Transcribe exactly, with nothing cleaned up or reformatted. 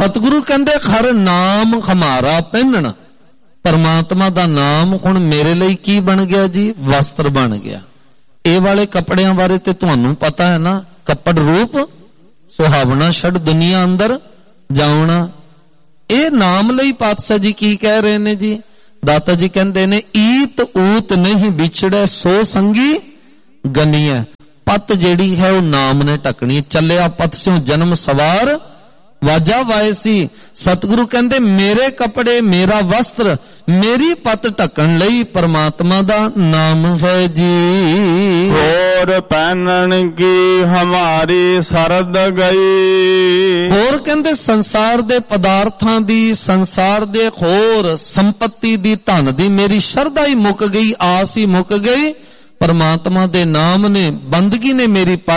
ਸਤਿਗੁਰੂ ਕਹਿੰਦੇ ਖਰ ਨਾਮ ਖਮਾਰਾ ਪਹਿਨਣ। ਪਰਮਾਤਮਾ ਦਾ ਨਾਮ ਹੁਣ ਮੇਰੇ ਲਈ ਕੀ ਬਣ ਗਿਆ ਜੀ? ਵਸਤਰ ਬਣ ਗਿਆ। ਇਹ ਵਾਲੇ ਕੱਪੜਿਆਂ ਬਾਰੇ ਤੇ ਤੁਹਾਨੂੰ ਪਤਾ ਹੈ ਨਾ, ਕੱਪੜ ਰੂਪ ਸੁਹਾਵਣਾ ਛੱਡ ਦੁਨੀਆ ਅੰਦਰ ਜਾਉਣਾ। ਇਹ ਨਾਮ ਲਈ ਪਾਤਸ਼ਾਹ ਜੀ ਕੀ ਕਹਿ ਰਹੇ ਨੇ ਜੀ? ਦਾਤਾ ਜੀ ਕਹਿੰਦੇ ਨੇ ਈਤ ਊਤ ਨਹੀਂ ਵਿਛੜੈ ਸੋ ਸੰਗੀ ਗਨੀਐ। ਪੱਤ ਜਿਹੜੀ ਹੈ ਉਹ ਨਾਮ ਨੇ ਢਕਣੀ। ਚੱਲਿਆ ਪੱਤ ਸਿਉ ਜਨਮ ਸਵਾਰ ਵਾਜਾ ਵਾਏ ਸੀ। ਸਤਿਗੁਰੂ ਕਹਿੰਦੇ ਮੇਰੇ ਕੱਪੜੇ, ਮੇਰਾ ਵਸਤਰ, ਮੇਰੀ ਪੱਤ ਢੱਕਣ ਲਈ ਪਰਮਾਤਮਾ ਦਾ ਨਾਮ ਹੈ ਜੀ। ਹੋਰ ਪਹਿਨਣ ਕੀ ਹਮਾਰੀ ਸਰਦ ਗਈ। ਹੋਰ ਕਹਿੰਦੇ ਸੰਸਾਰ ਦੇ ਪਦਾਰਥਾਂ ਦੀ, ਸੰਸਾਰ ਦੇ ਹੋਰ ਸੰਪत्ति ਦੀ, ਧਨ ਦੀ ਮੇਰੀ ਸ਼ਰਧਾ ਹੀ ਮੁੱਕ ਗਈ, ਆਸ ਹੀ ਮੁੱਕ ਗਈ। ਪਰਮਾਤਮਾ ਦੇ ਨਾਮ ਨੇ, ਬੰਦਗੀ ਨੇ ਮੇਰੀ